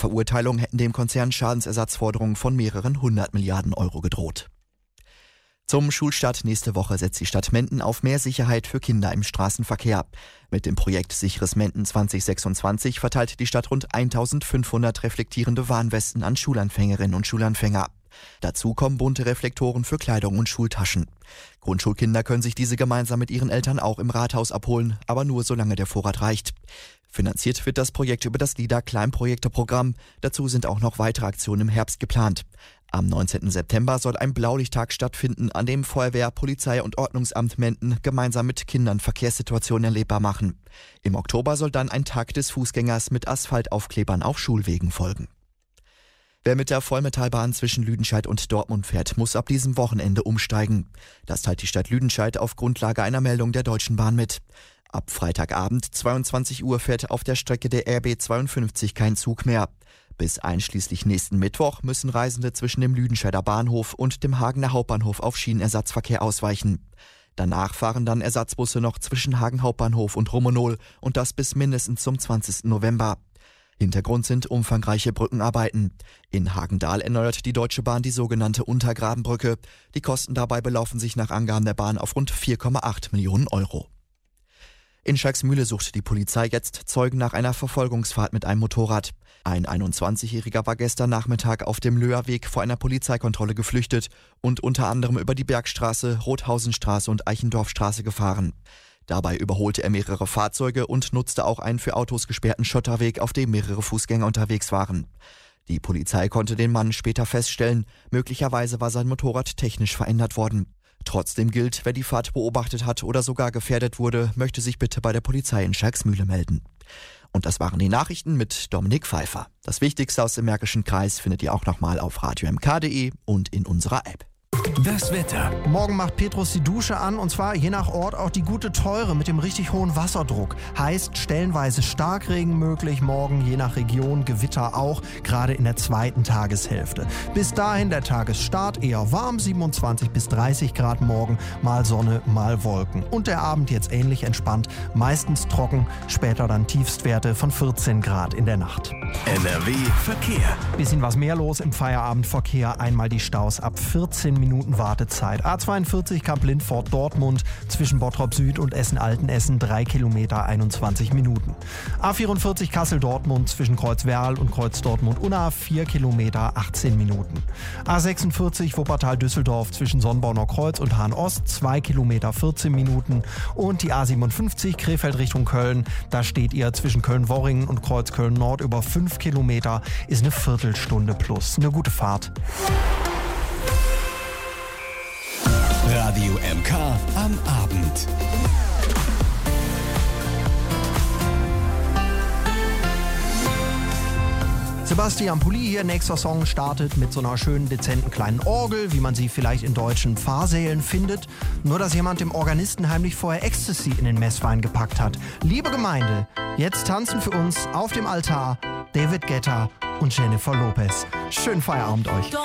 Verurteilung hätten dem Konzern Schadensersatzforderungen von mehreren 100 Milliarden Euro gedroht. Zum Schulstart nächste Woche setzt die Stadt Menden auf mehr Sicherheit für Kinder im Straßenverkehr. Mit dem Projekt Sicheres Menden 2026 verteilt die Stadt rund 1500 reflektierende Warnwesten an Schulanfängerinnen und Schulanfänger. Dazu kommen bunte Reflektoren für Kleidung und Schultaschen. Grundschulkinder können sich diese gemeinsam mit ihren Eltern auch im Rathaus abholen, aber nur solange der Vorrat reicht. Finanziert wird das Projekt über das LIDA Kleinprojekteprogramm. Dazu sind auch noch weitere Aktionen im Herbst geplant. Am 19. September soll ein Blaulichttag stattfinden, an dem Feuerwehr, Polizei und Ordnungsamt Menden gemeinsam mit Kindern Verkehrssituationen erlebbar machen. Im Oktober soll dann ein Tag des Fußgängers mit Asphaltaufklebern auf Schulwegen folgen. Wer mit der Vollmetallbahn zwischen Lüdenscheid und Dortmund fährt, muss ab diesem Wochenende umsteigen. Das teilt die Stadt Lüdenscheid auf Grundlage einer Meldung der Deutschen Bahn mit. Ab Freitagabend 22 Uhr fährt auf der Strecke der RB 52 kein Zug mehr. Bis einschließlich nächsten Mittwoch müssen Reisende zwischen dem Lüdenscheider Bahnhof und dem Hagener Hauptbahnhof auf Schienenersatzverkehr ausweichen. Danach fahren dann Ersatzbusse noch zwischen Hagen Hauptbahnhof und Romanol und das bis mindestens zum 20. November. Hintergrund sind umfangreiche Brückenarbeiten. In Hagendahl erneuert die Deutsche Bahn die sogenannte Untergrabenbrücke. Die Kosten dabei belaufen sich nach Angaben der Bahn auf rund 4,8 Millionen Euro. In Schalksmühle sucht die Polizei jetzt Zeugen nach einer Verfolgungsfahrt mit einem Motorrad. Ein 21-Jähriger war gestern Nachmittag auf dem Löherweg vor einer Polizeikontrolle geflüchtet und unter anderem über die Bergstraße, Rothausenstraße und Eichendorfstraße gefahren. Dabei überholte er mehrere Fahrzeuge und nutzte auch einen für Autos gesperrten Schotterweg, auf dem mehrere Fußgänger unterwegs waren. Die Polizei konnte den Mann später feststellen, möglicherweise war sein Motorrad technisch verändert worden. Trotzdem gilt, wer die Fahrt beobachtet hat oder sogar gefährdet wurde, möchte sich bitte bei der Polizei in Schalksmühle melden. Und das waren die Nachrichten mit Dominik Pfeiffer. Das Wichtigste aus dem Märkischen Kreis findet ihr auch nochmal auf radiomk.de und in unserer App. Das Wetter. Morgen macht Petrus die Dusche an und zwar je nach Ort auch die gute Teure mit dem richtig hohen Wasserdruck. Heißt stellenweise Starkregen möglich, morgen je nach Region Gewitter auch, gerade in der zweiten Tageshälfte. Bis dahin der Tagesstart eher warm, 27 bis 30 Grad morgen, mal Sonne, mal Wolken. Und der Abend jetzt ähnlich entspannt, meistens trocken, später dann Tiefstwerte von 14 Grad in der Nacht. NRW Verkehr. Bisschen was mehr los im Feierabendverkehr, einmal die Staus ab 14 Minuten Wartezeit. A42 Kamp-Lindfort Dortmund zwischen Bottrop Süd und Essen-Altenessen 3 Kilometer 21 Minuten. A44 Kassel-Dortmund zwischen Kreuzwerl und Kreuz-Dortmund-Unna 4 Kilometer 18 Minuten. A46 Wuppertal-Düsseldorf zwischen Sonnbaumer-Kreuz und Hahn-Ost 2 Kilometer 14 Minuten. Und die A57 Krefeld Richtung Köln, da steht ihr zwischen Köln-Worringen und Kreuz-Köln-Nord über 5 Kilometer, ist eine Viertelstunde plus. Eine gute Fahrt. Radio MK am Abend. Sebastian Pulli hier, nächster Song startet mit so einer schönen, dezenten kleinen Orgel, wie man sie vielleicht in deutschen Pfarrsälen findet. Nur, dass jemand dem Organisten heimlich vorher Ecstasy in den Messwein gepackt hat. Liebe Gemeinde, jetzt tanzen für uns auf dem Altar David Guetta und Jennifer Lopez. Schönen Feierabend euch.